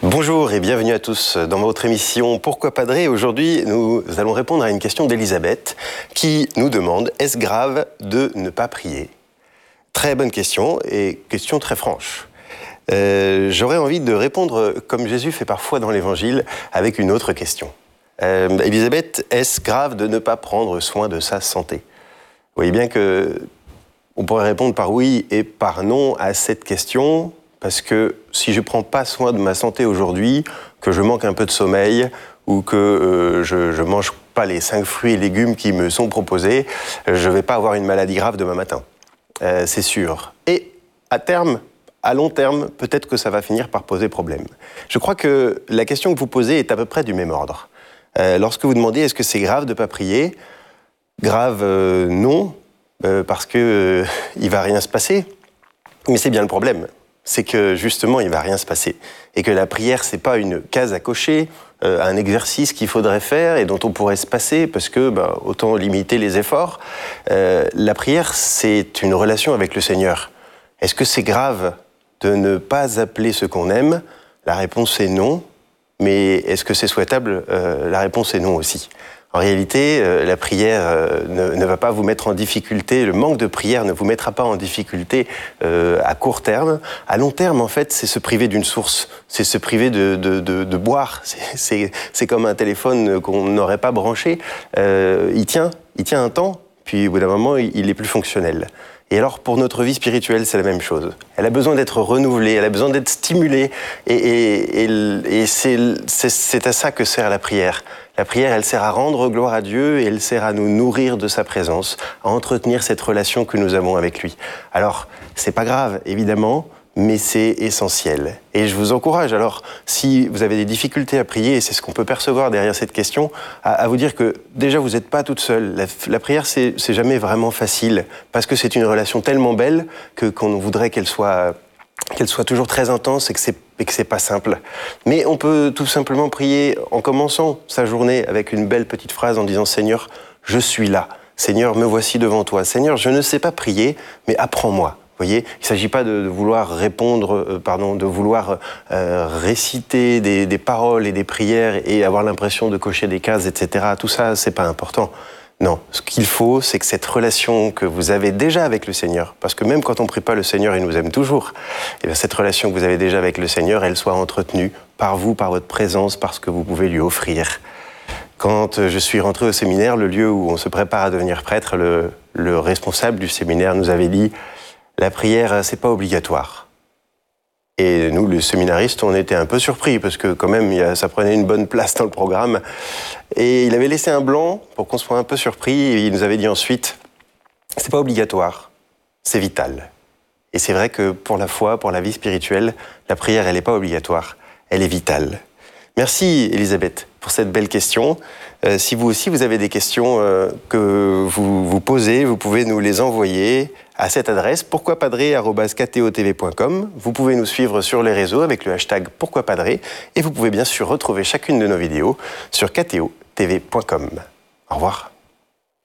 Bonjour et bienvenue à tous dans votre émission Pourquoi Padré. Aujourd'hui, nous allons répondre à une question d'Elisabeth qui nous demande « Est-ce grave de ne pas prier ?» Très bonne question et question très franche. J'aurais envie de répondre comme Jésus fait parfois dans l'Évangile avec une autre question. Elisabeth, est-ce grave de ne pas prendre soin de sa santé ? Vous voyez bien que on pourrait répondre par oui et par non à cette question. Parce que si je ne prends pas soin de ma santé aujourd'hui, que je manque un peu de sommeil ou que je ne mange pas les 5 fruits et légumes qui me sont proposés, je ne vais pas avoir une maladie grave demain matin. C'est sûr. Et à terme, à long terme, peut-être que ça va finir par poser problème. Je crois que la question que vous posez est à peu près du même ordre. Lorsque vous demandez est-ce que c'est grave de ne pas prier, grave non, parce qu'il ne va rien se passer. Mais c'est bien le problème. C'est que justement, il ne va rien se passer. Et que la prière, ce n'est pas une case à cocher, un exercice qu'il faudrait faire et dont on pourrait se passer, parce que autant limiter les efforts. La prière, c'est une relation avec le Seigneur. Est-ce que c'est grave de ne pas appeler ce qu'on aime ? La réponse est non. Mais est-ce que c'est souhaitable ? La réponse est non aussi. En réalité, la prière ne va pas vous mettre en difficulté, le manque de prière ne vous mettra pas en difficulté à court terme. À long terme, en fait, c'est se priver d'une source, c'est se priver de boire. C'est comme un téléphone qu'on n'aurait pas branché. Il tient un temps, puis au bout d'un moment, il est plus fonctionnel. Et alors, pour notre vie spirituelle, c'est la même chose. Elle a besoin d'être renouvelée, elle a besoin d'être stimulée, et c'est à ça que sert la prière. La prière, elle sert à rendre gloire à Dieu et elle sert à nous nourrir de sa présence, à entretenir cette relation que nous avons avec lui. Alors, c'est pas grave, évidemment, mais c'est essentiel. Et je vous encourage, alors, si vous avez des difficultés à prier, et c'est ce qu'on peut percevoir derrière cette question, à vous dire que déjà, vous n'êtes pas toute seule. La prière, c'est jamais vraiment facile, parce que c'est une relation tellement belle qu'on voudrait qu'elle soit toujours très intense et que c'est pas simple. Mais on peut tout simplement prier en commençant sa journée avec une belle petite phrase en disant « Seigneur, je suis là. Seigneur, me voici devant toi. Seigneur, je ne sais pas prier, mais apprends-moi. » Vous voyez, il ne s'agit pas de vouloir de vouloir réciter des paroles et des prières et avoir l'impression de cocher des cases, etc. Tout ça, c'est pas important. Non, ce qu'il faut, c'est que cette relation que vous avez déjà avec le Seigneur, parce que même quand on ne prie pas, le Seigneur, il nous aime toujours, et bien cette relation que vous avez déjà avec le Seigneur, elle soit entretenue par vous, par votre présence, par ce que vous pouvez lui offrir. Quand je suis rentré au séminaire, le lieu où on se prépare à devenir prêtre, le responsable du séminaire nous avait dit « La prière, c'est pas obligatoire ». Et nous, les séminaristes, on était un peu surpris, parce que quand même, ça prenait une bonne place dans le programme. Et il avait laissé un blanc pour qu'on soit un peu surpris, et il nous avait dit ensuite, c'est pas obligatoire, c'est vital. Et c'est vrai que pour la foi, pour la vie spirituelle, la prière, elle n'est pas obligatoire, elle est vitale. Merci Elisabeth pour cette belle question. Si vous aussi, vous avez des questions que vous posez, vous pouvez nous les envoyer à cette adresse pourquoipadré@ktotv.com. Vous pouvez nous suivre sur les réseaux avec le hashtag pourquoipadré et vous pouvez bien sûr retrouver chacune de nos vidéos sur ktotv.com. Au revoir.